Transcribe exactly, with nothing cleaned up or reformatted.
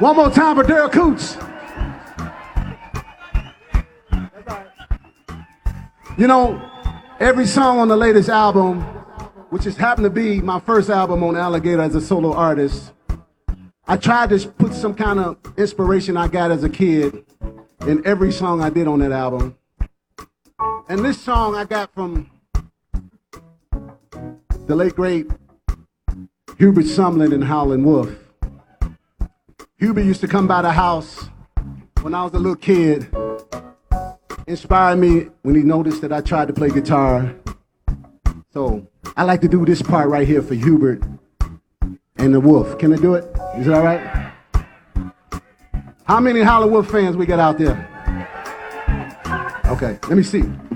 One more time for Daryl Coots. You know, every song on the latest album, which has happened to be my first album on Alligator as a solo artist, I tried to put some kind of inspiration I got as a kid in every song I did on that album. And this song I got from the late great Hubert Sumlin and Howlin' Wolf. Hubert used to come by the house when I was a little kid, inspired me when he noticed that I tried to play guitar. So I like to do this part right here for Hubert and the Wolf. Can I do it? Is it all right? How many Howlin' Wolf fans we got out there? Okay, let me see.